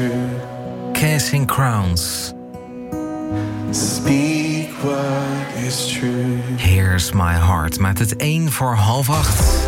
true. Casting Crowns. Speak what is true. Here's My Heart. Met het 7:45.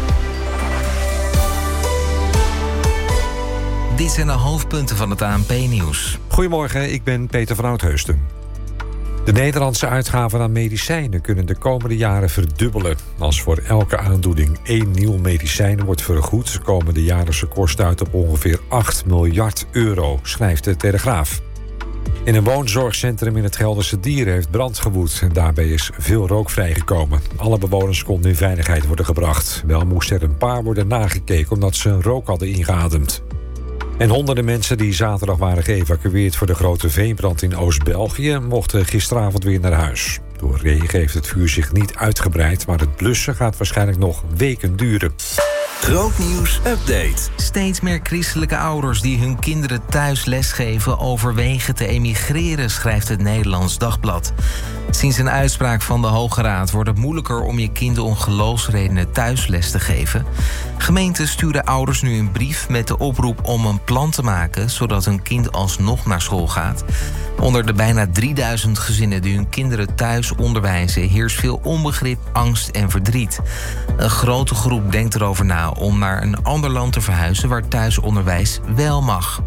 Dit zijn de hoofdpunten van het ANP-nieuws. Goedemorgen, ik ben Peter van Oudheusden. De Nederlandse uitgaven aan medicijnen kunnen de komende jaren verdubbelen. Als voor elke aandoening 1 nieuw medicijn wordt vergoed, komen de jaarlijkse kosten uit op ongeveer 8 miljard euro, schrijft de Telegraaf. In een woonzorgcentrum in het Gelderse Dieren heeft brand gewoed en daarbij is veel rook vrijgekomen. Alle bewoners konden in veiligheid worden gebracht. Wel moest er een paar worden nagekeken omdat ze rook hadden ingeademd. En honderden mensen die zaterdag waren geëvacueerd voor de grote veenbrand in Oost-België mochten gisteravond weer naar huis. Door regen heeft het vuur zich niet uitgebreid, maar het blussen gaat waarschijnlijk nog weken duren. Grootnieuws update. Steeds meer christelijke ouders die hun kinderen thuis lesgeven overwegen te emigreren, schrijft het Nederlands Dagblad. Sinds een uitspraak van de Hoge Raad wordt het moeilijker om je kind om geloofsredenen thuis les te geven. Gemeenten sturen ouders nu een brief met de oproep om een plan te maken, zodat hun kind alsnog naar school gaat. Onder de bijna 3000 gezinnen die hun kinderen thuis onderwijzen heerst veel onbegrip, angst en verdriet. Een grote groep denkt erover na om naar een ander land te verhuizen waar thuisonderwijs wel mag.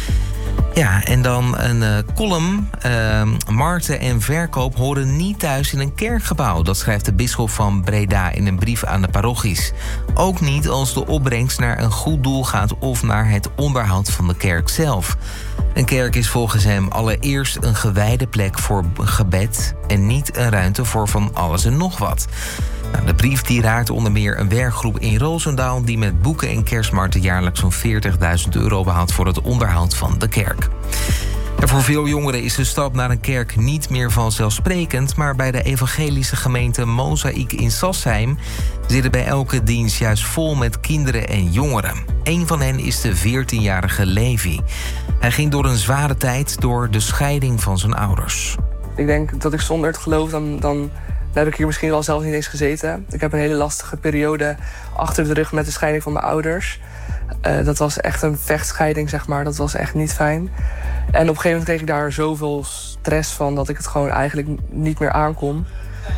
Ja, en dan een column. Markten en verkoop horen niet thuis in een kerkgebouw. Dat schrijft de bisschop van Breda in een brief aan de parochies. Ook niet als de opbrengst naar een goed doel gaat of naar het onderhoud van de kerk zelf. Een kerk is volgens hem allereerst een gewijde plek voor gebed en niet een ruimte voor van alles en nog wat. Nou, de brief die raakt onder meer een werkgroep in Roosendaal die met boeken en kerstmarkten jaarlijks zo'n 40.000 euro behaalt voor het onderhoud van de kerk. En voor veel jongeren is de stap naar een kerk niet meer vanzelfsprekend, maar bij de evangelische gemeente Mozaïek in Sassheim zitten bij elke dienst juist vol met kinderen en jongeren. Een van hen is de 14-jarige Levi. Hij ging door een zware tijd door de scheiding van zijn ouders. Ik denk dat ik zonder het geloof, dan heb ik hier misschien wel zelf niet eens gezeten. Ik heb een hele lastige periode achter de rug met de scheiding van mijn ouders. Dat was echt een vechtscheiding, zeg maar. Dat was echt niet fijn. En op een gegeven moment kreeg ik daar zoveel stress van dat ik het gewoon eigenlijk niet meer aankon.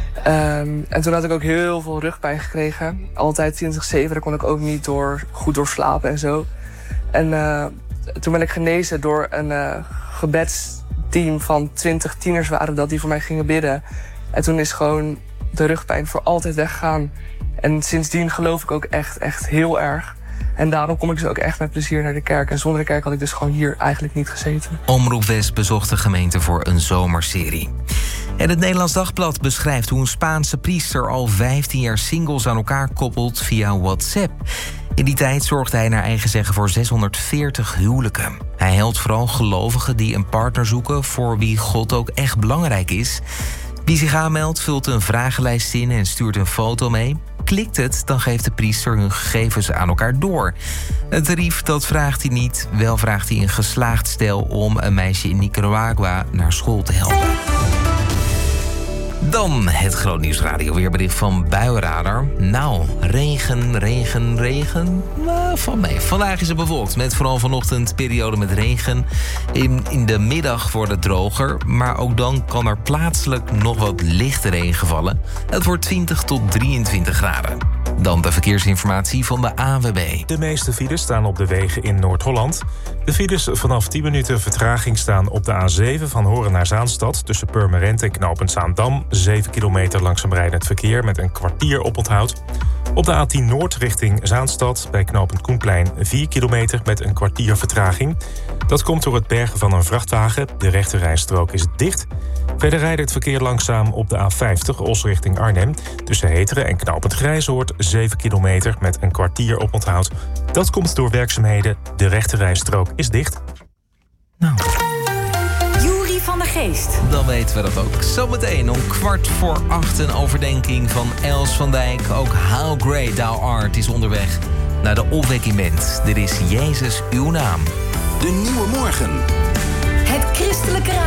En toen had ik ook heel veel rugpijn gekregen. Altijd 24/7, daar kon ik ook niet goed door slapen en zo. En toen ben ik genezen door een gebedsteam van 20 tieners waren dat die voor mij gingen bidden. En toen is gewoon de rugpijn voor altijd weggegaan. En sindsdien geloof ik ook echt heel erg. En daarom kom ik dus ook echt met plezier naar de kerk. En zonder de kerk had ik dus gewoon hier eigenlijk niet gezeten. Omroep West bezocht de gemeente voor een zomerserie. En het Nederlands Dagblad beschrijft hoe een Spaanse priester al 15 jaar singles aan elkaar koppelt via WhatsApp. In die tijd zorgde hij naar eigen zeggen voor 640 huwelijken. Hij helpt vooral gelovigen die een partner zoeken voor wie God ook echt belangrijk is. Wie zich aanmeldt, vult een vragenlijst in en stuurt een foto mee. Klikt het, dan geeft de priester hun gegevens aan elkaar door. Een tarief, dat vraagt hij niet. Wel vraagt hij een geslaagd stel om een meisje in Nicaragua naar school te helpen. Dan het Grootnieuws Radio weerbericht van Buienradar. Nou, regen. Van mee. Vandaag is het bewolkt met vooral vanochtend periode met regen. In de middag wordt het droger, maar ook dan kan er plaatselijk nog wat lichte regen vallen. Het wordt 20 tot 23 graden. Dan de verkeersinformatie van de ANWB. De meeste files staan op de wegen in Noord-Holland. De files vanaf 10 minuten vertraging staan op de A7 van Horen naar Zaanstad tussen Purmerend en knooppunt Zaandam. 7 kilometer langzaam rijdend verkeer met een kwartier oponthoud. Op de A10 Noord richting Zaanstad bij knooppunt Koenplein 4 kilometer met een kwartier vertraging. Dat komt door het bergen van een vrachtwagen. De rechterrijstrook is dicht. Verder rijdt het verkeer langzaam op de A50 Os richting Arnhem. Tussen Heteren en knooppunt Grijzoord 7 kilometer met een kwartier oponthoud. Dat komt door werkzaamheden. De rechterrijstrook is dicht. Nou, Jury van der Geest. dan weten we dat ook. Zometeen om 7:15 een overdenking van Els van Dijk. Ook How Great Thou Art is onderweg naar de opwekkingment. Dit is Jezus uw naam. De Nieuwe Morgen. Het Christelijke